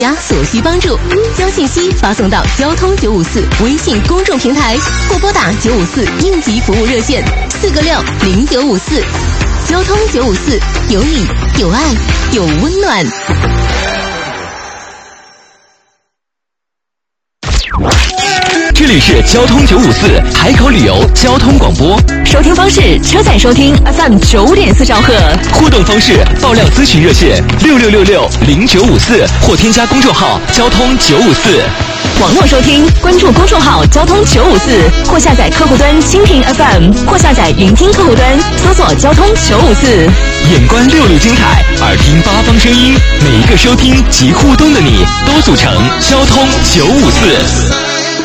家所需帮助，将信息发送到交通954微信公众平台，或拨打954应急服务热线4个60954。交通954，有你有爱有温暖。 这里是交通954海口旅游交通广播， 收听方式：车载收听 FM 9.4兆赫， 互动方式：爆料咨询热线66660954或添加公众号交通954。 网络收听，关注公众号交通954，或下载客户端蜻蜓 FM， 或下载云听客户端，搜索交通954。 眼观6路精彩，耳听8方声音，每一个收听及互动的你，都组成交通954。